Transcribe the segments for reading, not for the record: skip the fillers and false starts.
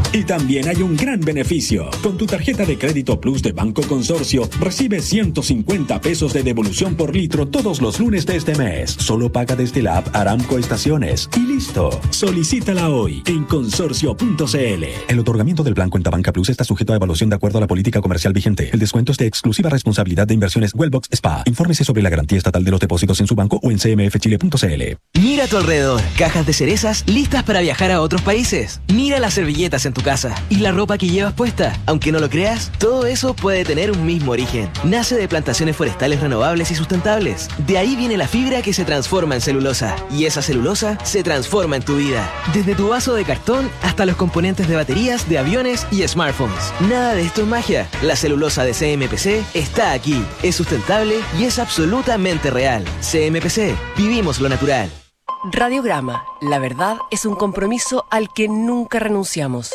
Y también hay un gran beneficio. Con tu tarjeta de crédito Plus de Banco Consorcio, recibes 150 pesos de devolución por litro todos los lunes de este mes. Solo paga desde la app Aramco Estaciones. Y listo. Solicítala hoy en consorcio.cl. El otorgamiento del plan Cuenta Banca Plus está sujeto a evaluación de acuerdo a la política comercial vigente. El descuento es de exclusiva responsabilidad de Inversiones Wellbox SPA. Infórmese sobre la garantía estatal de los depósitos en su banco o en cmfchile.cl. Mira a tu alrededor. Cajas de cerezas listas para viajar a otros países. Mira las servilletas en tu casa y la ropa que llevas puesta. Aunque no lo creas, todo eso puede tener un mismo origen. Nace de plantaciones forestales renovables y sustentables. De ahí viene la fibra que se transforma en celulosa. Y esa celulosa se transforma en tu vida. Desde tu vaso de cartón hasta los componentes de baterías, de aviones y smartphones. Nada de esto es magia. La celulosa de CMPC está aquí. Es sustentable y es absolutamente real. CMPC. Vivimos lo natural. Radiograma. La verdad es un compromiso al que nunca renunciamos.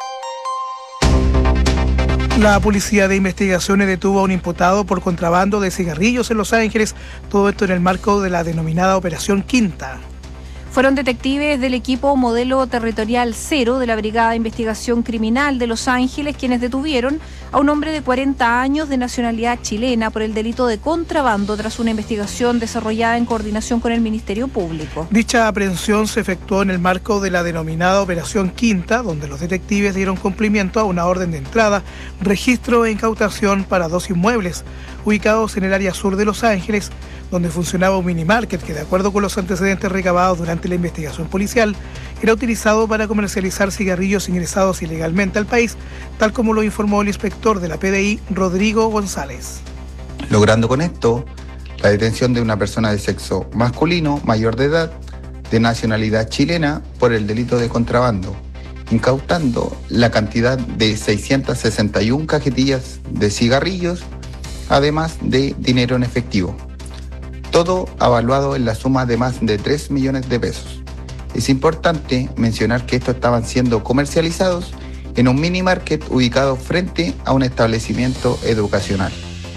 La Policía de Investigaciones detuvo a un imputado por contrabando de cigarrillos en Los Ángeles, todo esto en el marco de la denominada Operación Quinta. Fueron detectives del equipo Modelo Territorial 0 de la Brigada de Investigación Criminal de Los Ángeles quienes detuvieron a un hombre de 40 años de nacionalidad chilena por el delito de contrabando tras una investigación desarrollada en coordinación con el Ministerio Público. Dicha aprehensión se efectuó en el marco de la denominada Operación Quinta, donde los detectives dieron cumplimiento a una orden de entrada, registro e incautación para 2 inmuebles ubicados en el área sur de Los Ángeles, donde funcionaba un minimarket que, de acuerdo con los antecedentes recabados durante la investigación policial, era utilizado para comercializar cigarrillos ingresados ilegalmente al país, tal como lo informó el inspector de la PDI, Rodrigo González. Logrando con esto la detención de una persona de sexo masculino, mayor de edad, de nacionalidad chilena, por el delito de contrabando, incautando la cantidad de 661 cajetillas de cigarrillos, además de dinero en efectivo. Todo avaluado en la suma de más de 3 millones de pesos. Es importante mencionar que estos estaban siendo comercializados en un mini market ubicado frente a un establecimiento educacional.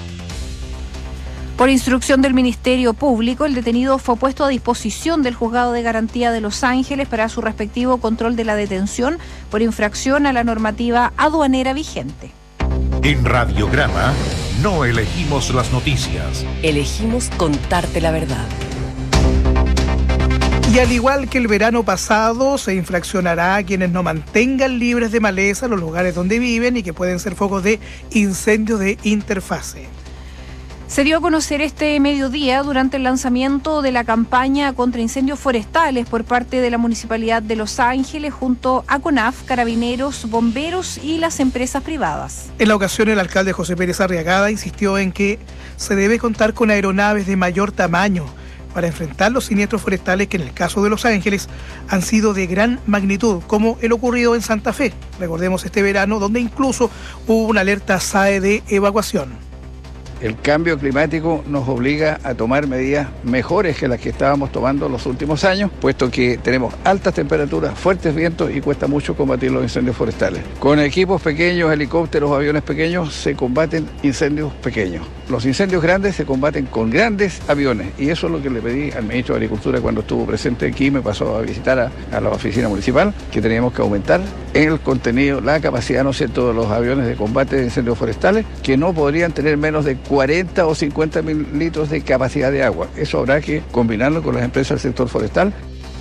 Por instrucción del Ministerio Público, el detenido fue puesto a disposición del Juzgado de Garantía de Los Ángeles para su respectivo control de la detención por infracción a la normativa aduanera vigente. En Radiograma no elegimos las noticias. Elegimos contarte la verdad. Y al igual que el verano pasado, se infraccionará a quienes no mantengan libres de maleza los lugares donde viven y que pueden ser focos de incendios de interfase. Se dio a conocer este mediodía durante el lanzamiento de la campaña contra incendios forestales por parte de la Municipalidad de Los Ángeles junto a CONAF, Carabineros, Bomberos y las empresas privadas. En la ocasión, el alcalde José Pérez Arriagada insistió en que se debe contar con aeronaves de mayor tamaño para enfrentar los siniestros forestales que en el caso de Los Ángeles han sido de gran magnitud, como el ocurrido en Santa Fe. Recordemos este verano, donde incluso hubo una alerta SAE de evacuación. El cambio climático nos obliga a tomar medidas mejores que las que estábamos tomando los últimos años, puesto que tenemos altas temperaturas, fuertes vientos y cuesta mucho combatir los incendios forestales. Con equipos pequeños, helicópteros, aviones pequeños, se combaten incendios pequeños. Los incendios grandes se combaten con grandes aviones y eso es lo que le pedí al ministro de Agricultura cuando estuvo presente aquí, me pasó a visitar a la oficina municipal, que teníamos que aumentar el contenido, la capacidad, ¿no es cierto?, de los aviones de combate de incendios forestales, que no podrían tener menos de 40 o 50 mil litros de capacidad de agua. Eso habrá que combinarlo con las empresas del sector forestal.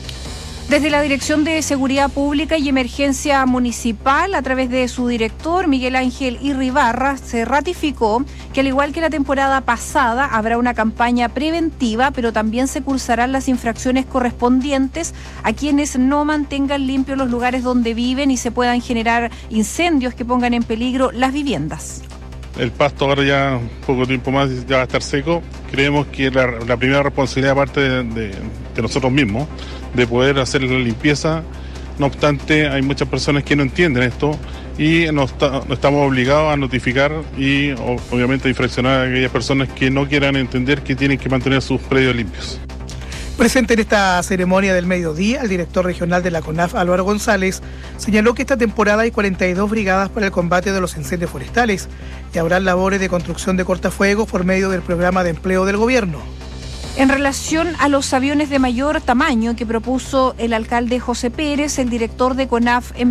Desde la Dirección de Seguridad Pública y Emergencia Municipal, a través de su director, Miguel Ángel Irribarra, se ratificó que al igual que la temporada pasada, habrá una campaña preventiva, pero también se cursarán las infracciones correspondientes a quienes no mantengan limpios los lugares donde viven y se puedan generar incendios que pongan en peligro las viviendas. El pasto ahora ya poco tiempo más ya va a estar seco. Creemos que la primera responsabilidad aparte de nosotros mismos, de poder hacer la limpieza. No obstante, hay muchas personas que no entienden esto y nos estamos obligados a notificar y obviamente a infraccionar a aquellas personas que no quieran entender que tienen que mantener sus predios limpios. Presente en esta ceremonia del mediodía, el director regional de la CONAF, Álvaro González, señaló que esta temporada hay 42 brigadas para el combate de los incendios forestales y habrá labores de construcción de cortafuegos por medio del programa de empleo del gobierno. En relación a los aviones de mayor tamaño que propuso el alcalde José Pérez, el director de CONAF